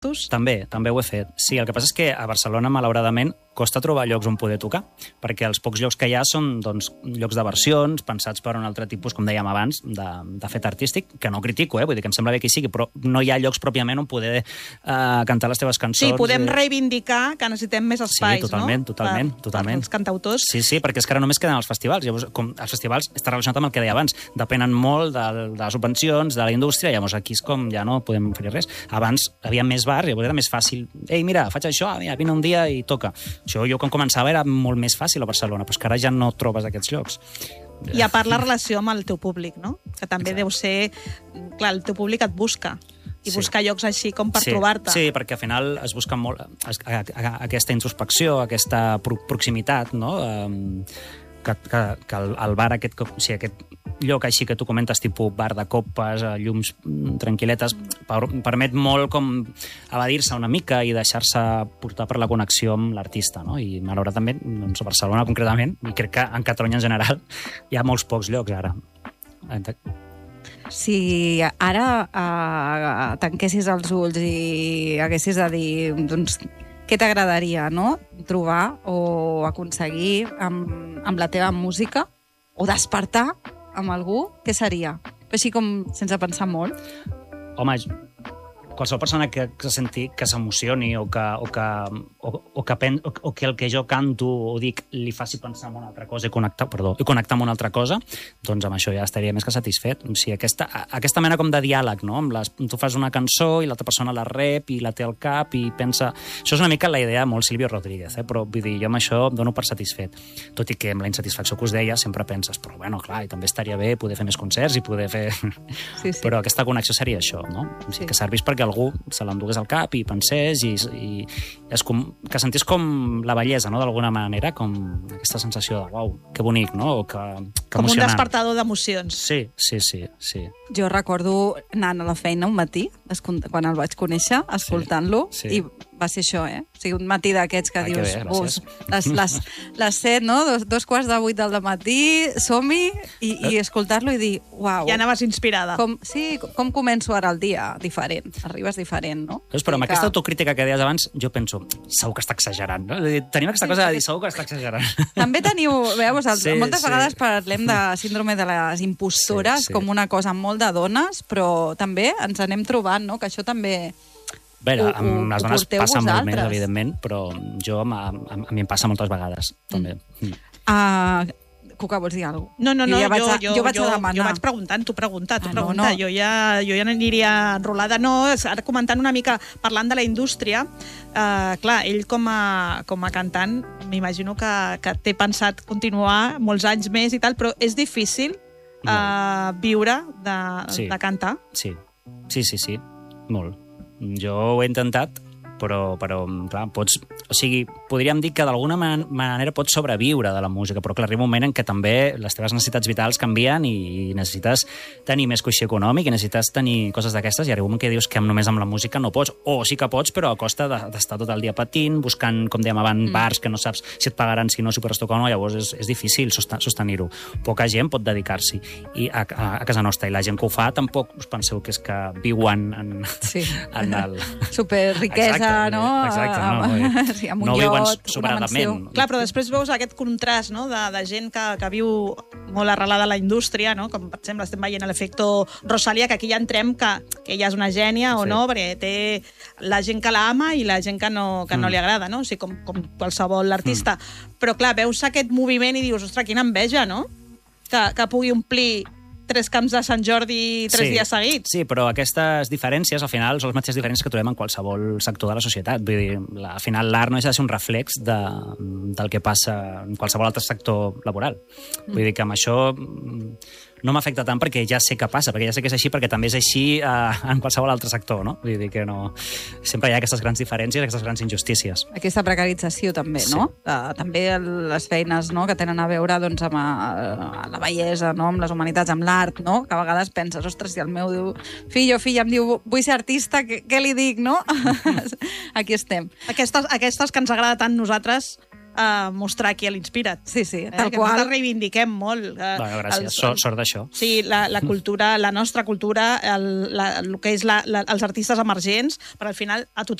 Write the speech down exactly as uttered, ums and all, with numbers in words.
També, també ho he fet. Sí, el que passa és que a Barcelona, malauradament, costa trobar llocs on poder tocar, perquè els pocs llocs que hi ha són doncs, llocs de versions, pensats per un altre tipus, com dèiem abans, de, de fet artístic, que no critico, eh? Vull dir que em sembla bé que hi sigui, però no hi ha llocs pròpiament on poder eh, cantar les teves cançons. Sí, podem reivindicar que necessitem més espais, sí, totalment, no? totalment, per, totalment. Per els cantautors. Sí, sí, perquè és que ara només queden els festivals. Llavors, com els festivals està relacionat amb el que deia abans, depenen molt de, de les subvencions, de la indústria, llavors aquí és com ja no podem fer res. Abans havia més bars, llavors era més fàcil. Ei, mira, faig això, mira, vine un dia i toca. Això jo quan començava era molt més fàcil a Barcelona, però és que ara ja no trobes aquests llocs. I a part la relació amb el teu públic, no? Que també Exacte. Deu ser... Clar, el teu públic et busca. I sí. Buscar llocs així com per sí. trobar-te. Sí, perquè al final es busca molt es, a, a, aquesta introspecció, aquesta pro proximitat, no? Um, que, que, que el, el bar aquest, o sigui, aquest lloc així que tu comentes, tipus bar de copes, llums tranquil·letes, per, permet molt com evadir-se una mica i deixar-se portar per la connexió amb l'artista, no? I malauradament, doncs a Barcelona concretament, i crec que en Catalunya en general, hi ha molts pocs llocs ara. Si ara eh, tanquessis els ulls i haguessis de dir, doncs, què t'agradaria, no?, trobar o aconseguir amb, amb la teva música o despertar amb algú, què seria? Així com sense pensar molt. Home, qualsevol persona que, que se senti, que s'emocioni o que, o, que, o, o, que pen, o, o que el que jo canto o dic li faci pensar en una altra cosa i connectar, perdó, i connectar amb una altra cosa, doncs amb això ja estaria més que satisfet. O sigui, aquesta, aquesta mena com de diàleg, no? Amb les, tu fas una cançó i l'altra persona la rep i la té al cap i pensa... Això és una mica la idea molt Silvio Rodríguez, eh? Però vull dir, jo amb això em dono per satisfet. Tot i que amb la insatisfacció que us deia sempre penses, però bueno, clar, i també estaria bé poder fer més concerts i poder fer... Sí, sí. Però aquesta connexió seria això, no? O sigui, sí. Que servís perquè algú se l'endugués al cap i pensés i, i es com, que sentís com la bellesa, no?, d'alguna manera, com aquesta sensació de uau, que bonic, no?, o que, que com emocionant. Un despertador d'emocions. Sí, sí, sí, sí. Jo recordo anant a la feina un matí, quan el vaig conèixer, escoltant-lo, sí, sí. I va ser això, eh? O sigui, un matí d'aquests que ah, dius, que bé, bus, les, les, les set, no?, dos, dos quarts de vuit del matí, som-hi, i, i escoltar-lo i dir, uau. Ja anaves inspirada. Com, sí, com començo ara el dia? Diferent. Arribes diferent, no? Veus, però amb que... aquesta autocrítica que deies abans, jo penso, segur que està exagerant, no? Tenim aquesta cosa de dir, segur que està exagerant. També teniu, veus, sí, moltes sí. vegades parlem de síndrome de les impostores, sí, sí. com una cosa molt de dones, però també ens anem trobant, no?, que això també... Bé, ho, amb les dones passa vosaltres. molt més, evidentment, però jo, a, a, a mi em passa moltes vegades, també. Mm. Uh, Cuca, vols dir alguna cosa? No, no, no, jo, ja vaig jo, a, jo, jo vaig jo, a demanar. Jo vaig preguntant, tu pregunta, tu ah, pregunta. No, no. Jo, ja, jo ja aniria enrolada. No, ara comentant una mica, parlant de la indústria, uh, clar, ell com a, com a cantant, m'imagino que, que té pensat continuar molts anys més i tal, però és difícil uh, viure de, sí. de cantar? Sí, sí, sí, sí, molt. Jo ho he intentat, però, però clar, pots... O sigui, podríem dir que d'alguna man manera pots sobreviure de la música, però clar, arriba un moment en què també les teves necessitats vitals canvien i necessites tenir més coixí econòmic i necessites tenir coses d'aquestes i arriba un moment que dius que només amb la música no pots, o sí que pots, però a costa d'estar tot el dia patint, buscant, com dèiem abans, mm. bars que no saps si et pagaran, si no, si podràs tocar o no, llavors és, és difícil sostenir-ho. Poca gent pot dedicar-s'hi a, a, a casa nostra, i la gent que ho fa tampoc us penseu que és que viuen en, sí. en el... Superriquesa, exacte, no? Exacte, no, sí, amb un no lloc, viuen sobradament. Clar, però després veus aquest contrast, no?, de, de gent que, que viu molt arrelada a la indústria, no?, com per exemple estem veient l'efecte Rosalía, que aquí ja entrem que, que ella és una gènia o sí. no, perquè té la gent que la ama i la gent que no, que mm. no li agrada, no? O sigui, com, com qualsevol artista. Mm. Però clar, veus aquest moviment i dius, ostres, quina enveja, no?, que, que pugui omplir tres camps de Sant Jordi tres sí, dies seguits. Sí, però aquestes diferències, al final, són les mateixes diferències que trobem en qualsevol sector de la societat. Vull dir, al final, l'art no és de ser un reflex de, del que passa en qualsevol altre sector laboral. Mm. Vull dir que amb això no m'afecta tant perquè ja sé què passa, perquè ja sé que és així, perquè també és així eh, en qualsevol altre sector, no? Vull dir que no... Sempre hi ha aquestes grans diferències, aquestes grans injustícies. Aquesta precarització també, sí. no? Uh, també les feines, no?, que tenen a veure doncs, amb uh, la bellesa, no?, amb les humanitats, amb l'art, no?, que a vegades penses, ostres, si el meu fill o filla em diu vull ser artista, què, què li dic, no? Aquí estem. Aquestes, aquestes que ens agrada tant nosaltres uh, mostrar qui l'Inspira't. Sí, sí, Eh? tal Que qual. nosaltres reivindiquem molt. Uh, Bueno, gràcies, els- sort, sort d'això. Sí, la, la cultura, la nostra cultura, el, la, el que és la, la, els artistes emergents, però al final a tothom